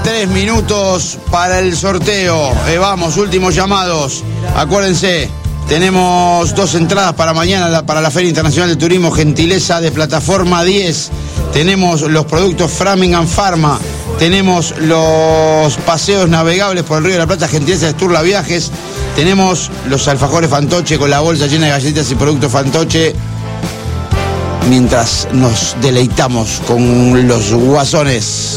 3 minutos para el sorteo. Vamos, últimos llamados. Acuérdense, tenemos 2 entradas para mañana para la Feria Internacional de Turismo, gentileza de Plataforma 10. Tenemos los productos Framingham Pharma. Tenemos los paseos navegables por el Río de la Plata, gentileza de Sturla Viajes. Tenemos los alfajores Fantoche con la bolsa llena de galletitas y productos Fantoche. Mientras nos deleitamos con los guasones.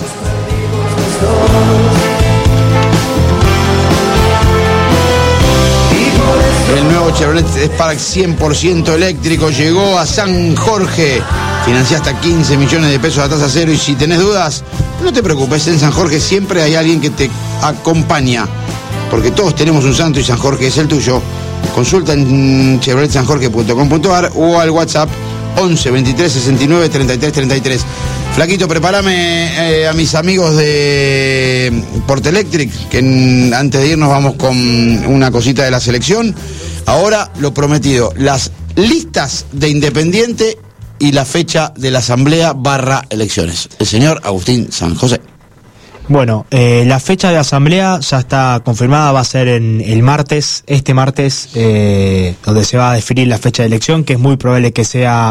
El nuevo Chevrolet Spark 100% eléctrico llegó a San Jorge. Financia hasta 15 millones de pesos a tasa cero. Y si tenés dudas, no te preocupes. En San Jorge siempre hay alguien que te acompaña. Porque todos tenemos un santo y San Jorge es el tuyo. Consulta en chevroletsanjorge.com.ar o al WhatsApp 11 23 69 33 33. Flaquito, prepárame a mis amigos de Portelectric, que antes de irnos vamos con una cosita de la selección. Ahora, lo prometido, las listas de Independiente y la fecha de la asamblea / elecciones. El señor Agustín San José. Bueno, la fecha de asamblea ya está confirmada, va a ser este martes, donde se va a definir la fecha de elección, que es muy probable que sea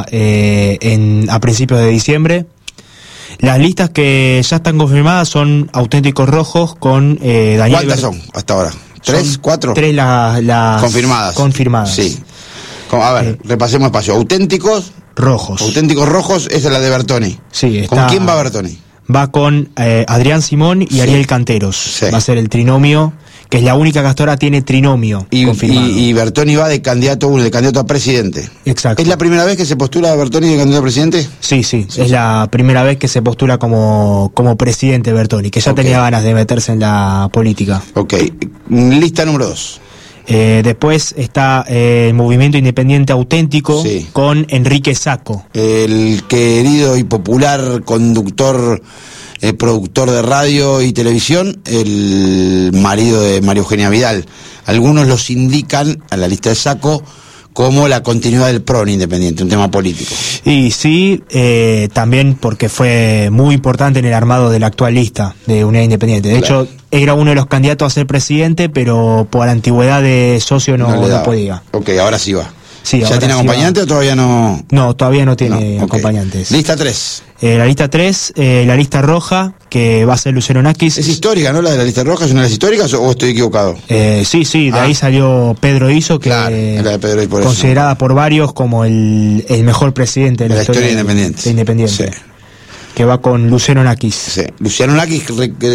a principios de diciembre. Las listas que ya están confirmadas son Auténticos Rojos con Daniel. ¿Cuántas son hasta ahora? ¿3, 4? 3 las confirmadas. Sí. A ver, repasemos espacio. Auténticos Rojos, esa es la de Bertoni. Sí, está... ¿Con quién va Bertoni? Va con Adrián Simón y Ariel Canteros. Sí. Va a ser el trinomio, que es la única que hasta ahora tiene trinomio confirmado. Y Bertoni va de candidato a presidente. Exacto. ¿Es la primera vez que se postula Bertoni de candidato a presidente? Sí, es la primera vez que se postula como presidente Bertoni, que ya tenía ganas de meterse en la política. Ok. Lista número 2. Después está el Movimiento Independiente Auténtico con Enrique Sacco. El querido y popular conductor, productor de radio y televisión, el marido de María Eugenia Vidal. Algunos los indican a la lista de Sacco como la continuidad del PRO en Independiente, un tema político. Y sí, también porque fue muy importante en el armado de la actual lista de Unidad Independiente. De hecho, era uno de los candidatos a ser presidente, pero por antigüedad de socio no podía. Ok, ahora sí va. Sí, ¿ya tiene acompañante o todavía no? No, todavía no tiene acompañantes. Lista 3. La lista 3, la lista roja, que va a ser Luciano Nakis. Es histórica, ¿no? La de la lista roja, ¿es una de las históricas o estoy equivocado? Sí, de ahí salió Pedro Iso, que de Pedro, por considerada por varios como el mejor presidente de la historia de Independiente. Sí. Que va con Luciano Nakis. Sí. Luciano Nakis,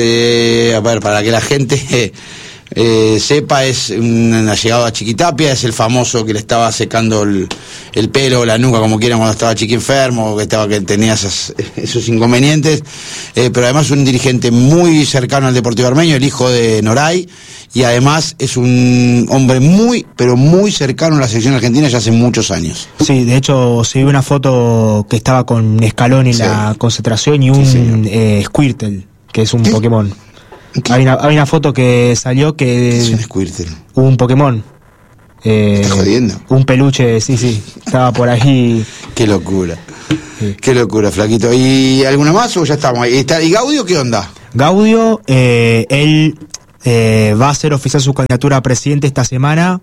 a ver, para que la gente sepa, es una llegada a Chiquitapia, es el famoso que le estaba secando el pelo, la nuca, como quieran, cuando estaba Chiqui enfermo, que tenía esos inconvenientes, pero además un dirigente muy cercano al Deportivo Armenio, el hijo de Noray, y además es un hombre muy, pero muy cercano a la selección argentina ya hace muchos años. Sí, de hecho se vio una foto que estaba con Scaloni en la concentración y un Squirtle, que es un Pokémon. Hay una foto que salió que... ¿Es un Squirtle? Un Pokémon. ¿Estás jodiendo? Un peluche, sí. Estaba por ahí. Qué locura. Sí. Qué locura, flaquito. ¿Y alguna más o ya estamos ahí? ¿Y Gaudio qué onda? Gaudio, él va a hacer oficial su candidatura a presidente esta semana.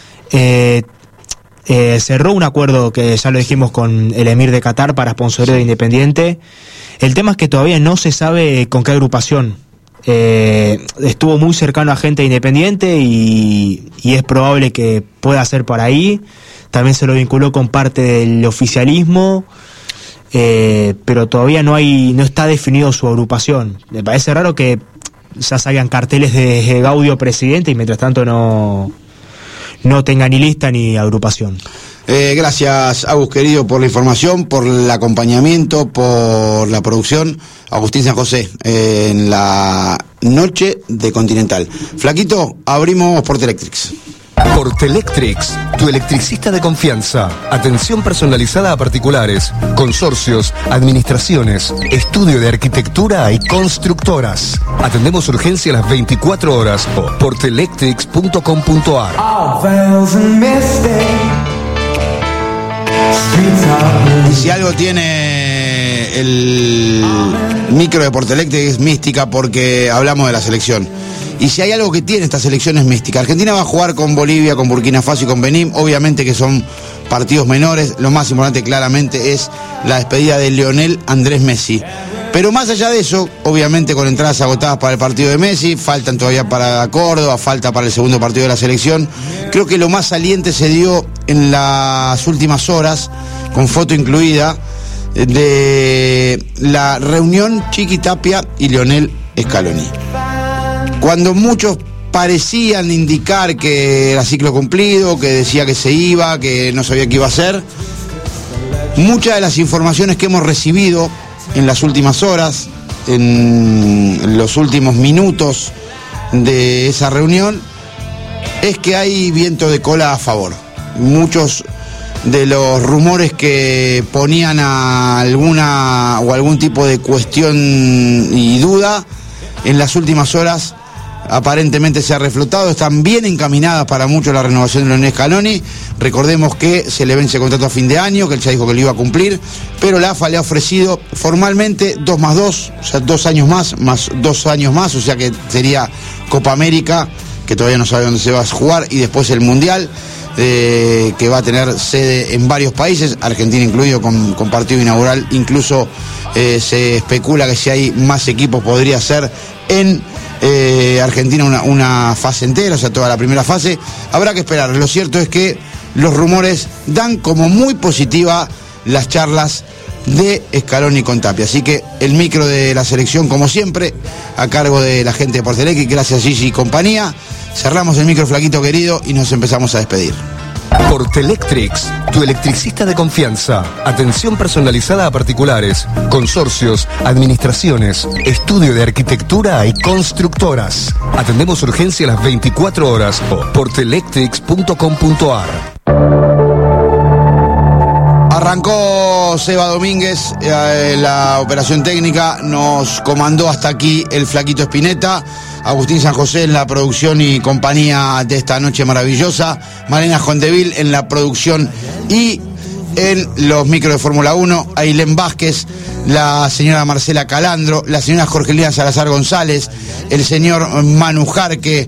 Cerró un acuerdo que ya lo dijimos con el emir de Qatar para sponsorio de Independiente. El tema es que todavía no se sabe con qué agrupación. Estuvo muy cercano a gente independiente y es probable que pueda ser por ahí. También se lo vinculó con parte del oficialismo, pero todavía no está definido su agrupación. Me parece raro que ya salgan carteles de Gaudio presidente y mientras tanto no tenga ni lista ni agrupación. Gracias, Agus, querido, por la información, por el acompañamiento, por la producción. Agustín San José, en la noche de Continental. Flaquito, abrimos Portelectrics. Portelectrics, tu electricista de confianza. Atención personalizada a particulares, consorcios, administraciones, estudio de arquitectura y constructoras. Atendemos urgencia a las 24 horas. Portelectrics.com.ar. Y si algo tiene el micro de Portelectric es mística porque hablamos de la selección. Y si hay algo que tiene esta selección es mística. Argentina va a jugar con Bolivia, con Burkina Faso y con Benín. Obviamente que son partidos menores. Lo más importante claramente es la despedida de Lionel Andrés Messi. Pero más allá de eso, obviamente con entradas agotadas para el partido de Messi, faltan todavía para Córdoba, falta para el segundo partido de la selección. Creo que lo más saliente se dio en las últimas horas, con foto incluida, de la reunión Chiqui Tapia y Lionel Scaloni. Cuando muchos parecían indicar que era ciclo cumplido, que decía que se iba, que no sabía qué iba a hacer, muchas de las informaciones que hemos recibido en las últimas horas, en los últimos minutos de esa reunión, es que hay viento de cola a favor. Muchos de los rumores que ponían a alguna o algún tipo de cuestión y duda, en las últimas horas aparentemente se ha reflotado. Están bien encaminadas para mucho la renovación de Lionel Scaloni. Recordemos que se le vence el contrato a fin de año, que él ya dijo que lo iba a cumplir, pero la AFA le ha ofrecido formalmente 2 más 2, o sea, 2 años más 2 años más, o sea que sería Copa América, que todavía no sabe dónde se va a jugar, y después el Mundial, que va a tener sede en varios países, Argentina incluido, con partido inaugural. Incluso se especula que si hay más equipos podría ser en Argentina una fase entera, o sea, toda la primera fase. Habrá que esperar. Lo cierto es que los rumores dan como muy positiva las charlas de Scaloni con Tapia. Así que el micro de la selección, como siempre, a cargo de la gente de Portelectric, gracias Gigi y compañía. Cerramos el micro, flaquito querido, y nos empezamos a despedir. Portelectrics, tu electricista de confianza. Atención personalizada a particulares, consorcios, administraciones, estudio de arquitectura y constructoras. Atendemos urgencia a las 24 horas. Portelectrics.com.ar. Arrancó Seba Domínguez, la operación técnica, nos comandó hasta aquí el flaquito Spinetta, Agustín San José en la producción y compañía de esta noche maravillosa, Marina Jondeville en la producción y en los micros de Fórmula 1, Ailén Vázquez, la señora Marcela Calandro, la señora Jorgelina Salazar González, el señor Manu Jarque,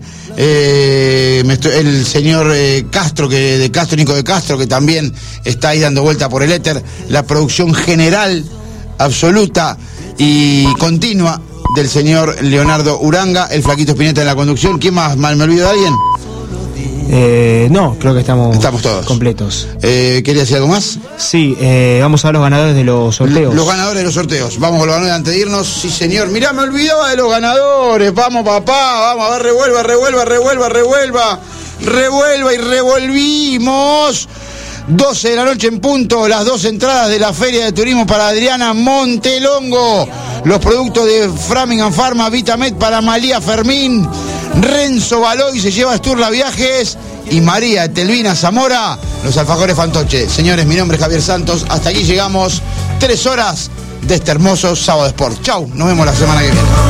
el señor Castro, Nico de Castro, que también está ahí dando vuelta por el éter, la producción general, absoluta y continua del señor Leonardo Uranga, el flaquito Spinetta en la conducción. ¿Quién más? ¿Me olvido de alguien? No, creo que estamos todos completos. ¿Quería decir algo más? Sí, vamos a ver los ganadores de los sorteos. Los ganadores de los sorteos. Vamos con los ganadores antes de irnos. Sí, señor. Mirá, me olvidaba de los ganadores. Vamos, papá. Vamos a ver, revuelva y revolvimos. 12 de la noche en punto, las 2 entradas de la Feria de Turismo para Adriana Montelongo. Los productos de Framingham Pharma, Vitamed para Malía Fermín. Renzo Baloy se lleva a Sturla Viajes. Y María Etelvina Zamora, los alfajores Fantoche. Señores, mi nombre es Javier Santos. Hasta aquí llegamos. 3 horas de este hermoso Sábado Sport. Chau, nos vemos la semana que viene.